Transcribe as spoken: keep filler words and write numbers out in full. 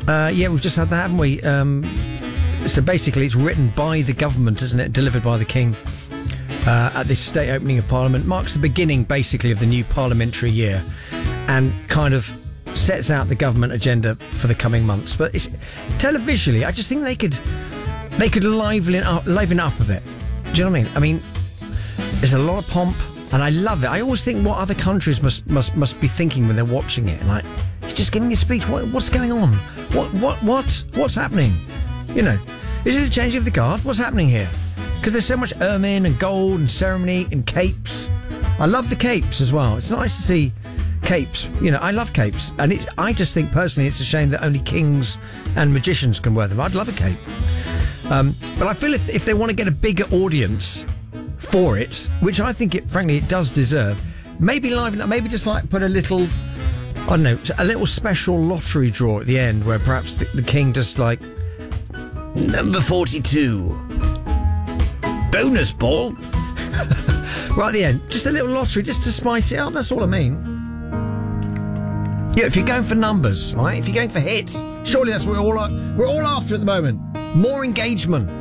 Uh, yeah, we've just had that, haven't we? Um, so basically, it's written by the government, isn't it? Delivered by the King uh, at this state opening of Parliament. Marks the beginning, basically, of the new parliamentary year, and kind of sets out the government agenda for the coming months. But it's televisually, I just think they could they could liven it up, liven it up a bit. Do you know what I mean? I mean, there's a lot of pomp, and I love it. I always think what other countries must must must be thinking when they're watching it. Like, he's just giving a speech. What, what's going on? What what what what's happening? You know, is it a change of the guard? What's happening here? Because there's so much ermine and gold and ceremony and capes. I love the capes as well. It's nice to see capes. You know, I love capes, and it's. I just think personally, it's a shame that only kings and magicians can wear them. I'd love a cape, um, but I feel if if they want to get a bigger audience for it, which I think it, frankly, it does deserve, maybe liven up, maybe just like put a little, I don't know, a little special lottery draw at the end where perhaps the, the king just like number forty-two, bonus ball. Right at the end, just a little lottery, just to spice it up. That's all I mean. Yeah, if you're going for numbers, right? If you're going for hits, surely that's what we're all we're all after at the moment. More engagement.